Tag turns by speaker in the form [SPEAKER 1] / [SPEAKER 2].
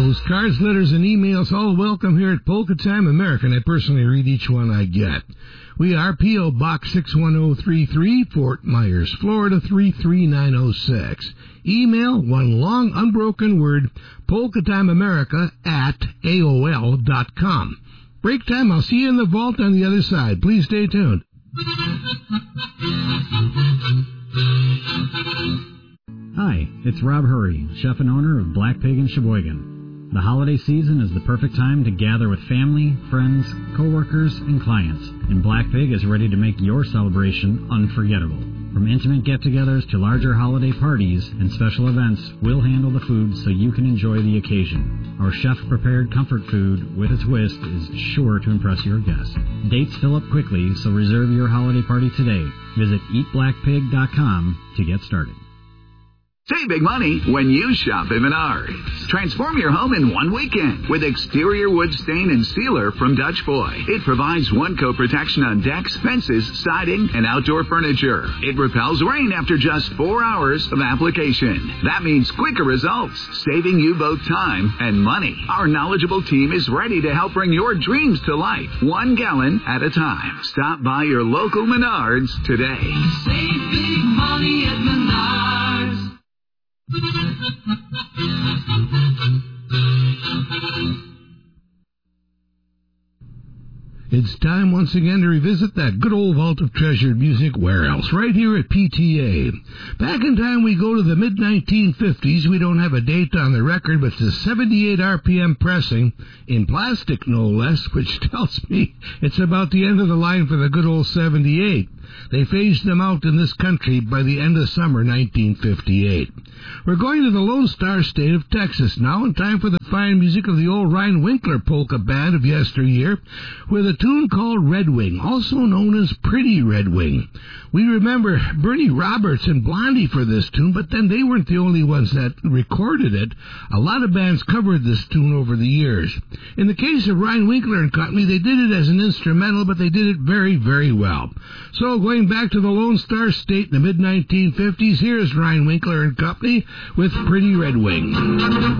[SPEAKER 1] Postcards, letters, and emails, all welcome here at Polka Time America, and I personally read each one I get. We are P.O. Box 61033, Fort Myers, Florida 33906. Email, one long unbroken word, polkatimeamerica@aol.com. Break time, I'll see you in the vault on the other side. Please stay tuned.
[SPEAKER 2] Hi, it's Rob Hurry, chef and owner of Black Pig in Sheboygan. The holiday season is the perfect time to gather with family, friends, coworkers, and clients, and Black Pig is ready to make your celebration unforgettable. From intimate get-togethers to larger holiday parties and special events, we'll handle the food so you can enjoy the occasion. Our chef-prepared comfort food with a twist is sure to impress your guests. Dates fill up quickly, so reserve your holiday party today. Visit eatblackpig.com to get started.
[SPEAKER 3] Save big money when you shop at Menards. Transform your home in one weekend with exterior wood stain and sealer from Dutch Boy. It provides one-coat protection on decks, fences, siding, and outdoor furniture. It repels rain after just 4 hours of application. That means quicker results, saving you both time and money. Our knowledgeable team is ready to help bring your dreams to life, 1 gallon at a time. Stop by your local Menards today.
[SPEAKER 4] Save big money at Menards.
[SPEAKER 1] It's time once again to revisit that good old vault of treasured music. Where else? Right here at PTA. Back in time, we go to the mid-1950s. We don't have a date on the record, but it's a 78 RPM pressing, in plastic no less, which tells me it's about the end of the line for the good old 78. They phased them out in this country by the end of summer 1958. We're going to the Lone Star State of Texas now, in time for the fine music of the old Ryan Winkler polka band of yesteryear, with a tune called Red Wing, also known as Pretty Red Wing. We remember Bernie Roberts and Blondie for this tune, but then they weren't the only ones that recorded it. A lot of bands covered this tune over the years. In the case of Ryan Winkler and Company, they did it as an instrumental, but they did it very, very well. So going back to the Lone Star State in the mid-1950s, here's Ryan Winkler and Company with Pretty Red Wing.